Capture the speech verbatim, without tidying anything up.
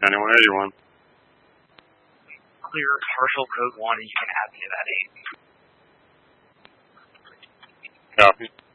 Anyone, eighty-one. Clear partial code one, and you can add me to that eight. Copy.